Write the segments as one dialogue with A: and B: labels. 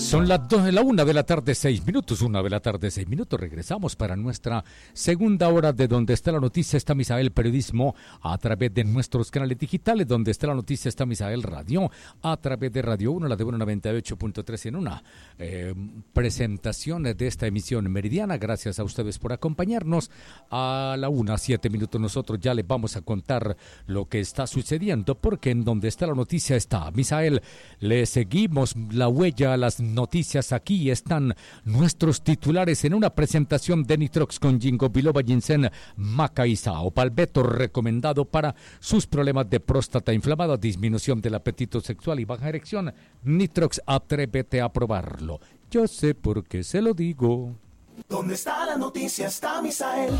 A: Son las 1:06 1:06. Regresamos para nuestra segunda hora de Donde está la noticia está Misael Periodismo a través de nuestros canales digitales. Donde está la noticia está Misael Radio a través de Radio 1, la de 98.3 en una presentación de esta emisión meridiana. Gracias a ustedes por acompañarnos. A la 1:07 nosotros ya les vamos a contar lo que está sucediendo, porque en Donde está la noticia está Misael. Le seguimos la huella a las noticias. Aquí están nuestros titulares en una presentación de Nitrox con Ginkgo biloba, ginseng, maca y sao palmetto, recomendado para sus problemas de próstata inflamada, disminución del apetito sexual y baja erección. Nitrox, atrévete a probarlo. Yo sé por qué se lo digo.
B: ¿Dónde está la noticia? Está Misael.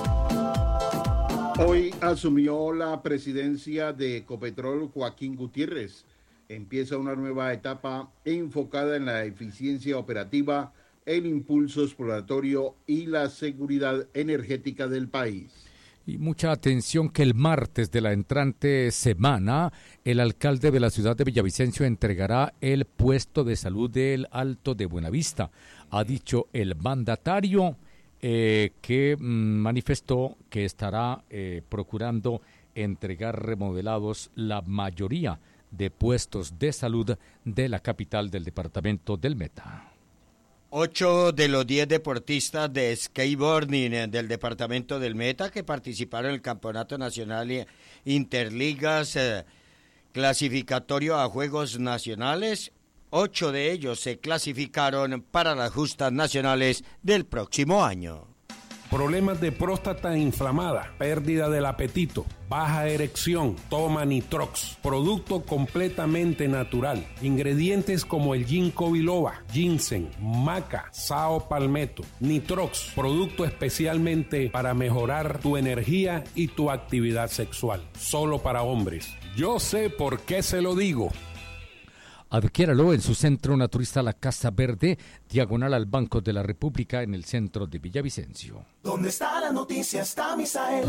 C: Hoy asumió la presidencia de Ecopetrol Joaquín Gutiérrez. Empieza una nueva etapa enfocada en la eficiencia operativa, el impulso exploratorio y la seguridad energética del país.
A: Y mucha atención que el martes de la entrante semana, el alcalde de la ciudad de Villavicencio entregará el puesto de salud del Alto de Buenavista. Ha dicho el mandatario que manifestó que estará procurando entregar remodelados la mayoría de puestos de salud de la capital del departamento del Meta.
D: 8 de los 10 deportistas de skateboarding del departamento del Meta que participaron en el Campeonato Nacional Interligas clasificatorio a Juegos Nacionales, 8 de ellos se clasificaron para las justas nacionales del próximo año.
E: Problemas de próstata inflamada, pérdida del apetito, baja erección, toma Nitrox, producto completamente natural. Ingredientes como el Ginkgo biloba, ginseng, maca, sao palmetto. Nitrox, producto especialmente para mejorar tu energía y tu actividad sexual. Solo para hombres. Yo sé por qué se lo digo.
A: Adquiéralo en su centro naturista La Casa Verde, diagonal al Banco de la República, en el centro de Villavicencio.
B: ¿Dónde está la noticia? Está Misael.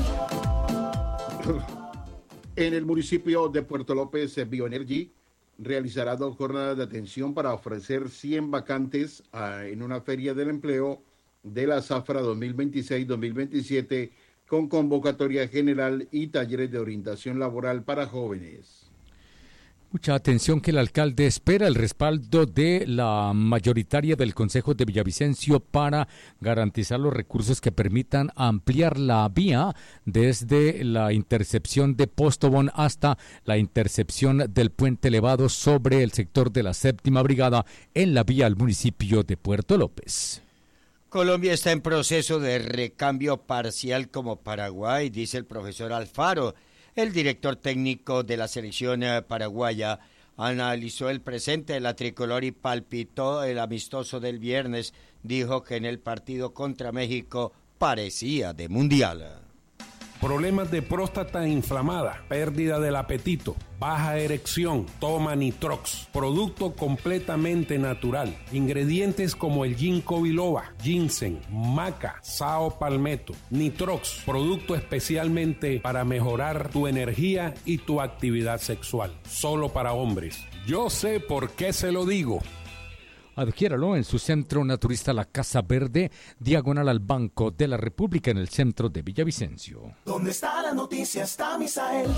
C: En el municipio de Puerto López, Bioenergy realizará 2 jornadas de atención para ofrecer 100 vacantes en una feria del empleo de la Zafra 2026-2027 con convocatoria general y talleres de orientación laboral para jóvenes.
A: Mucha atención que el alcalde espera el respaldo de la mayoritaria del Consejo de Villavicencio para garantizar los recursos que permitan ampliar la vía desde la intercepción de Postobón hasta la intercepción del puente elevado sobre el sector de la 7ª Brigada en la vía al municipio de Puerto López.
D: Colombia está en proceso de recambio parcial como Paraguay, dice el profesor Alfaro. El director técnico de la selección paraguaya analizó el presente de la tricolor y palpitó el amistoso del viernes. Dijo que en el partido contra México parecía de mundial.
E: Problemas de próstata inflamada, pérdida del apetito, baja erección, toma Nitrox, producto completamente natural. Ingredientes como el Ginkgo biloba, ginseng, maca, sao palmetto. Nitrox, producto especialmente para mejorar tu energía y tu actividad sexual. Solo para hombres. Yo sé por qué se lo digo.
A: Adquiéralo en su centro naturista La Casa Verde, diagonal al Banco de la República, en el centro de Villavicencio.
B: ¿Dónde está la noticia? Está Misael.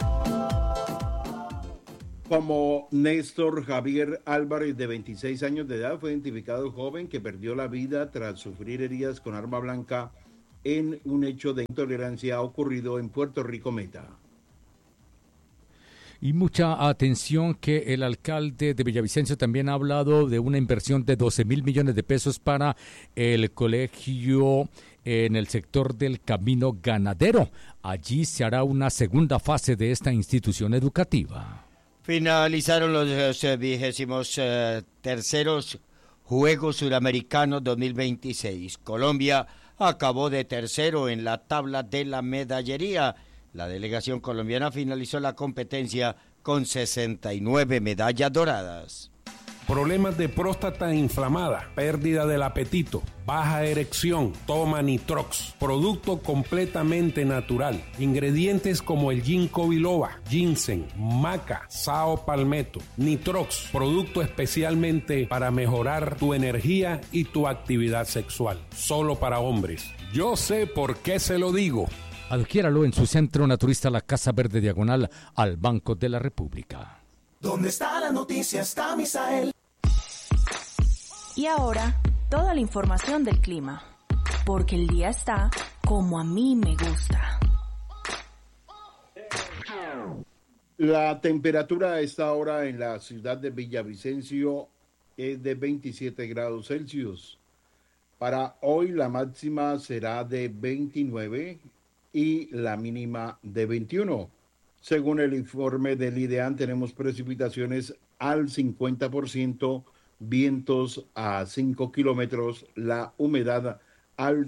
C: Como Néstor Javier Álvarez, de 26 años de edad, fue identificado el joven que perdió la vida tras sufrir heridas con arma blanca en un hecho de intolerancia ocurrido en Puerto Rico Meta.
A: Y mucha atención que el alcalde de Villavicencio también ha hablado de una inversión de 12.000 millones de pesos para el colegio en el sector del Camino Ganadero. Allí se hará una segunda fase de esta institución educativa.
D: Finalizaron los 23º Juegos Suramericanos 2026. Colombia acabó de tercero en la tabla de la medallería. La delegación colombiana finalizó la competencia con 69 medallas doradas.
E: Problemas de próstata inflamada, pérdida del apetito, baja erección, toma Nitrox. Producto completamente natural. Ingredientes como el ginkgo biloba, ginseng, maca, sao palmetto. Nitrox, producto especialmente para mejorar tu energía y tu actividad sexual. Solo para hombres. Yo sé por qué se lo digo.
A: Adquiéralo en su centro naturista La Casa Verde diagonal al Banco de la República.
B: Donde está la noticia está Misael.
F: Y ahora, toda la información del clima. Porque el día está como a mí me gusta.
C: La temperatura a esta hora en la ciudad de Villavicencio es de 27 grados Celsius. Para hoy la máxima será de 29 y la mínima de 21. Según el informe del IDEAN, tenemos precipitaciones al 50%, vientos a 5 kilómetros, la humedad al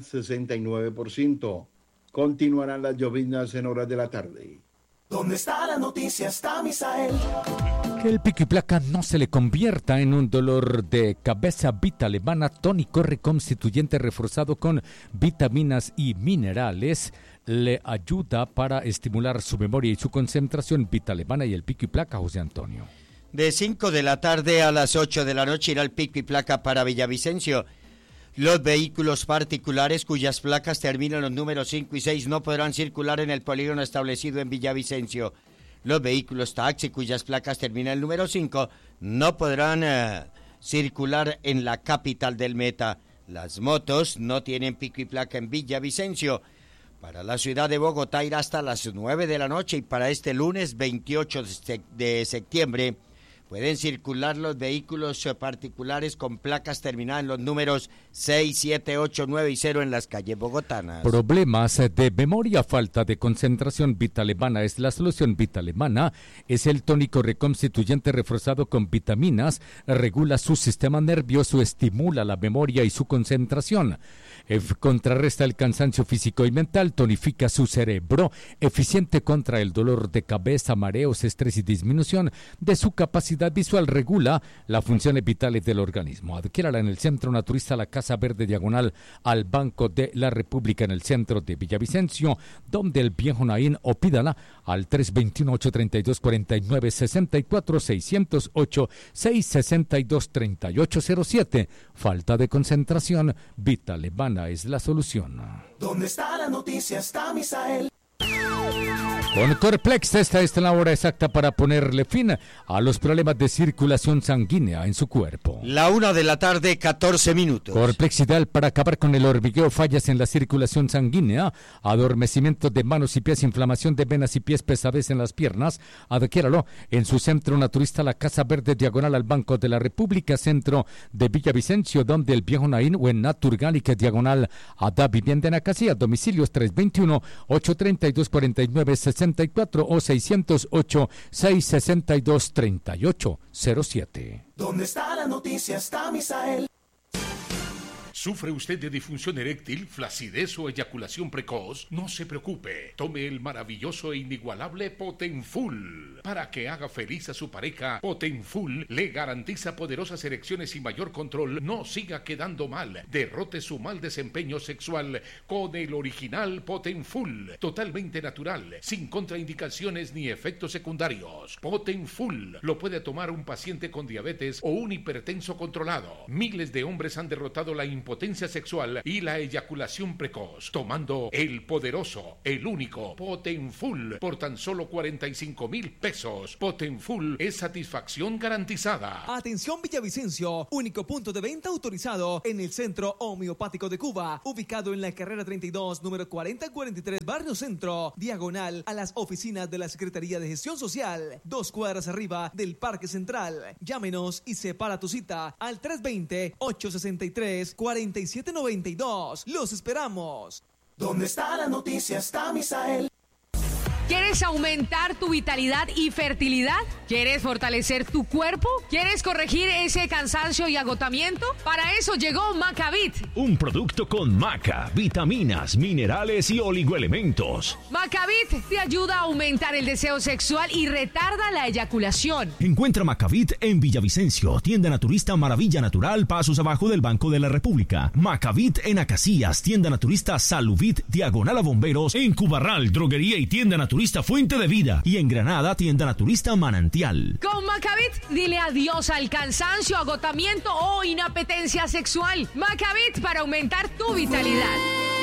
C: 69%. Continuarán las lloviznas en horas de la tarde.
B: Donde está la noticia está Misael.
A: Que el pico y placa no se le convierta en un dolor de cabeza. Vita Alemana, tónico reconstituyente reforzado con vitaminas y minerales, le ayuda para estimular su memoria y su concentración. Vita Alemana y el pico y placa, José Antonio.
D: De 5 de la tarde a las 8 de la noche irá el pico y placa para Villavicencio. Los vehículos particulares cuyas placas terminan los números 5 y 6 no podrán circular en el polígono establecido en Villavicencio. Los vehículos taxi cuyas placas terminan el número 5 no podrán circular en la capital del Meta. Las motos no tienen pico y placa en Villavicencio. Para la ciudad de Bogotá irá hasta las 9 de la noche y para este lunes 28 de septiembre pueden circular los vehículos particulares con placas terminadas en los números 6, 7, 8, 9 y 0 en las calles bogotanas.
A: Problemas de memoria, falta de concentración. Vita Alemana es la solución. Vita Alemana es el tónico reconstituyente reforzado con vitaminas, regula su sistema nervioso, estimula la memoria y su concentración. Contrarresta el cansancio físico y mental, tonifica su cerebro, eficiente contra el dolor de cabeza, mareos, estrés y disminución de su capacidad visual, regula las funciones vitales del organismo. Adquiérala en el Centro Naturista La Casa Verde diagonal al Banco de la República en el centro de Villavicencio, donde el viejo Naín, o pídala al 321-832-4964, 608-662-3807. Falta de concentración, Vita Alemana es la solución.
B: Donde está la noticia está Misael.
A: Con Corplex, esta es la hora exacta para ponerle fin a los problemas de circulación sanguínea en su cuerpo.
D: La 1 de la tarde, 14 minutos.
A: Corplex ideal para acabar con el hormigueo, fallas en la circulación sanguínea, adormecimiento de manos y pies, inflamación de venas y pies, pesadez en las piernas. Adquiéralo en su centro naturista La Casa Verde diagonal al Banco de la República, centro de Villavicencio, donde el viejo Naín, o en Naturgálica diagonal a Da Vivienda en Acacía. Domicilios 321-832-4964 o 608-662-3807.
B: Donde está la noticia está Misael.
G: ¿Sufre usted de disfunción eréctil, flacidez o eyaculación precoz? No se preocupe. Tome el maravilloso e inigualable Potenfull. Para que haga feliz a su pareja, Potenfull le garantiza poderosas erecciones y mayor control. No siga quedando mal. Derrote su mal desempeño sexual con el original Potenfull. Totalmente natural, sin contraindicaciones ni efectos secundarios. Potenfull lo puede tomar un paciente con diabetes o un hipertenso controlado. Miles de hombres han derrotado la impotencia sexual y la eyaculación precoz tomando el poderoso, el único Potenfull por tan solo 45,000 pesos. Potenfull es satisfacción garantizada.
H: Atención Villavicencio, único punto de venta autorizado en el Centro Homeopático de Cuba, ubicado en la carrera 32, número 4043, Barrio Centro, diagonal a las oficinas de la Secretaría de Gestión Social, 2 cuadras arriba del Parque Central. Llámenos y separa tu cita al 320-863-4792. Los esperamos.
B: Donde está la noticia está Misael.
I: ¿Quieres aumentar tu vitalidad y fertilidad? ¿Quieres fortalecer tu cuerpo? ¿Quieres corregir ese cansancio y agotamiento? Para eso llegó Macavit.
J: Un producto con maca, vitaminas, minerales y oligoelementos.
I: Macavit te ayuda a aumentar el deseo sexual y retarda la eyaculación.
J: Encuentra Macavit en Villavicencio, tienda naturista Maravilla Natural, pasos abajo del Banco de la República. Macavit en Acacias, tienda naturista Saluvit, diagonal a Bomberos. En Cubarral, droguería y tienda naturista Fuente de Vida. Y en Granada, tienda naturista Manantial.
I: Con Macavit, dile adiós al cansancio, agotamiento o inapetencia sexual. Macavit para aumentar tu vitalidad.